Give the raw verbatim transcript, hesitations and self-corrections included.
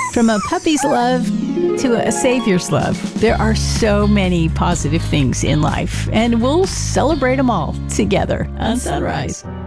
From a puppy's love to a savior's love, there are so many positive things in life, and we'll celebrate them all together on Sunrise.